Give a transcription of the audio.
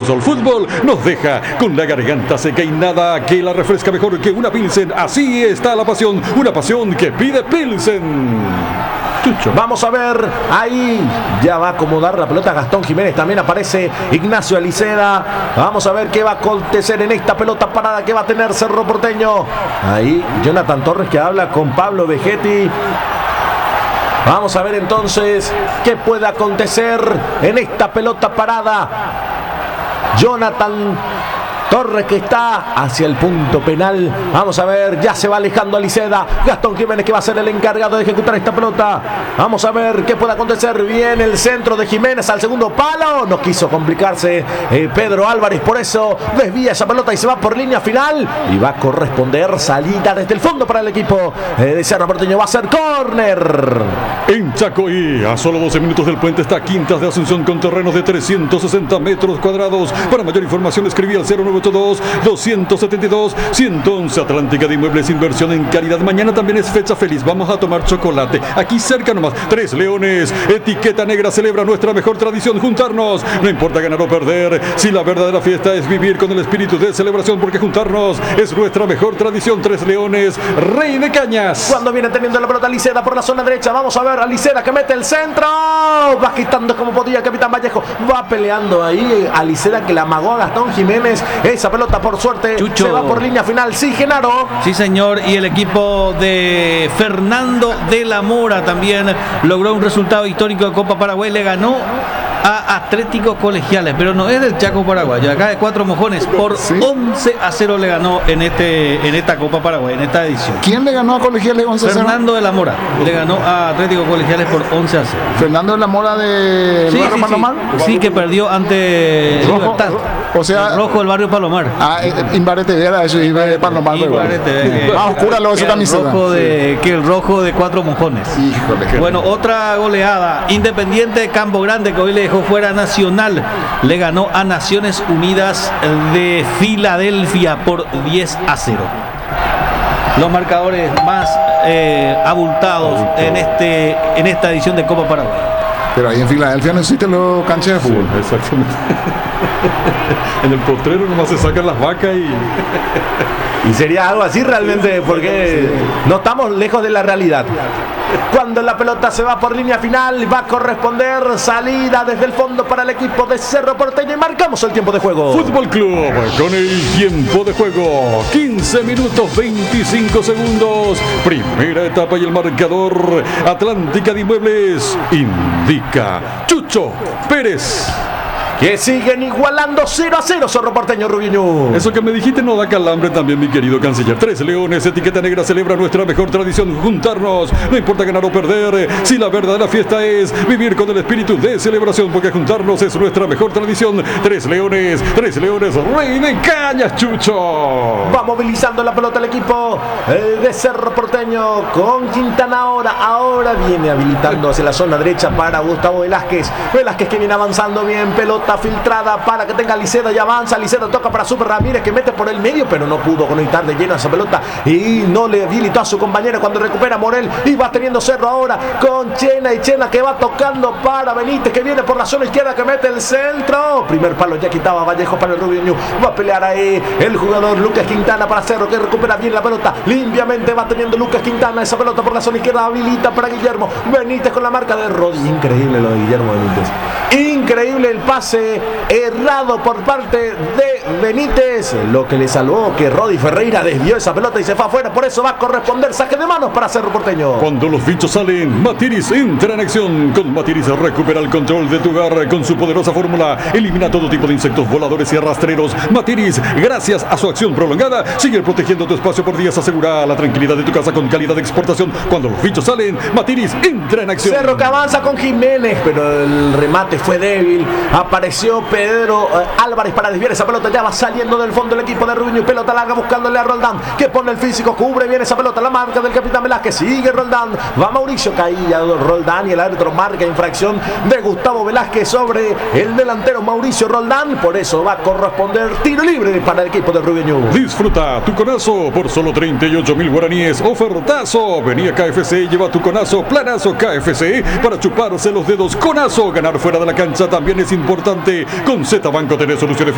Sol Fútbol nos deja con la garganta seca y nada que la refresca mejor que una Pilsen. Así está la pasión, una pasión que pide Pilsen. Chucho. Vamos a ver, ahí ya va a acomodar la pelota Gastón Jiménez, también aparece Ignacio Aliceda. Vamos a ver qué va a acontecer en esta pelota parada que va a tener Cerro Porteño. Ahí Jonathan Torres que habla con Pablo Vegetti. Vamos a ver entonces qué puede acontecer en esta pelota parada. Jonathan Torres que está hacia el punto penal. Vamos a ver, ya se va alejando Aliceda. Gastón Jiménez que va a ser el encargado de ejecutar esta pelota. Vamos a ver qué puede acontecer. Bien el centro de Jiménez al segundo palo. No quiso complicarse Pedro Álvarez, por eso desvía esa pelota y se va por línea final. Y va a corresponder salida desde el fondo para el equipo de Cerro Porteño. Va a ser córner. En Chacoí, a solo 12 minutos del puente, está Quintas de Asunción con terrenos de 360 metros cuadrados. Para mayor información escribí al 092-272-111. Atlántica de Inmuebles, inversión en calidad. Mañana también es fecha feliz, vamos a tomar chocolate. Aquí cerca nomás, Tres Leones, etiqueta negra, celebra nuestra mejor tradición, juntarnos. No importa ganar o perder, si la verdadera fiesta es vivir con el espíritu de celebración, porque juntarnos es nuestra mejor tradición. Tres Leones, Rey de Cañas. Cuando viene teniendo la pelota Aliceda por la zona derecha, vamos a ver, Aliceda que mete el centro, va quitando como podía Capitán Vallejo, va peleando ahí Aliceda que la amagó a Gastón Jiménez. Esa pelota por suerte Chucho. Se va por línea final. Sí, Genaro. Sí, señor. Y el equipo de Fernando de la Mora también logró un resultado histórico de Copa Paraguay. Le ganó a Atlético Colegiales, pero no es del Chaco Paraguayo, acá de Cuatro Mojones, por 11-0 le ganó en esta Copa Paraguay, en esta edición. ¿Quién le ganó a Colegiales 11-0? Fernando de la Mora le ganó a Atlético Colegiales por 11-0. Fernando de la Mora de Barrio Palomar. Sí, que perdió ante Libertad. O sea, el rojo del barrio Palomar. Imbarete era eso, y de Palomar. Más oscura lo de su camiseta. Que el rojo de Cuatro Mojones. Híjole. Bueno, otra goleada. Independiente de Campo Grande, que hoy le dejó fuera Nacional, le ganó a Naciones Unidas de Filadelfia por 10-0. Los marcadores más abultados en esta edición de Copa Paraguay. Pero ahí en Filadelfia no existen los canchas de fútbol. Sí, exactamente. En el potrero nomás se sacan las vacas y sería algo así realmente, porque no estamos lejos de la realidad. Cuando la pelota se va por línea final, va a corresponder salida desde el fondo para el equipo de Cerro Porteño y marcamos el tiempo de juego. Fútbol Club con el tiempo de juego, 15 minutos 25 segundos. Primera etapa y el marcador Atlántica de Inmuebles indica Chucho Pérez. Que siguen igualando 0-0 Cerro Porteño, Rubiño. Eso que me dijiste no da calambre también, mi querido canciller. Tres Leones, etiqueta negra, celebra nuestra mejor tradición, juntarnos. No importa ganar o perder, si la verdadera fiesta es vivir con el espíritu de celebración, porque juntarnos es nuestra mejor tradición. Tres Leones, Rey de Cañas, Chucho. Va movilizando la pelota el equipo de Cerro Porteño con Quintana ahora viene habilitando hacia la zona derecha para Gustavo Velázquez que viene avanzando bien, pelota filtrada para que tenga Aliceda y avanza. Aliceda toca para Super Ramírez que mete por el medio, pero no pudo conectar de lleno a esa pelota y no le habilitó a su compañero cuando recupera Morel. Y va teniendo Cerro ahora con Chena y Chena que va tocando para Benítez que viene por la zona izquierda que mete el centro. Primer palo ya quitaba Vallejo para el Rubio Ñu. Va a pelear ahí el jugador Lucas Quintana para Cerro que recupera bien la pelota. Limpiamente va teniendo Lucas Quintana esa pelota por la zona izquierda. Habilita para Guillermo Benítez con la marca de Rodi. Increíble lo de Guillermo Benítez. Increíble el pase errado por parte de Benítez, lo que le salvó que Rodi Ferreira desvió esa pelota y se fue afuera. Por eso va a corresponder saque de manos para Cerro Porteño. Cuando los bichos salen, Matiris entra en acción. Con Matiris recupera el control de tu hogar con su poderosa fórmula. Elimina todo tipo de insectos voladores y rastreros. Matiris, gracias a su acción prolongada, sigue protegiendo tu espacio por días. Asegura la tranquilidad de tu casa con calidad de exportación. Cuando los bichos salen, Matiris entra en acción. Cerro que avanza con Jiménez, pero el remate fue débil. Apareció Pedro Álvarez para desviar esa pelota. Ya va saliendo del fondo el equipo de Rubiño. Pelota larga buscándole a Roldán, que pone el físico, cubre bien esa pelota. La marca del capitán Velázquez. Sigue Roldán. Va Mauricio, caía Roldán y el árbitro marca infracción de Gustavo Velázquez sobre el delantero Mauricio Roldán. Por eso va a corresponder tiro libre para el equipo de Rubiño. Disfruta tu conazo por solo 38.000 guaraníes. Ofertazo. Venía KFC, lleva tu conazo, planazo KFC para chuparse los dedos. Conazo, ganar fuera de la cancha también es importante. Con Z Banco tenés soluciones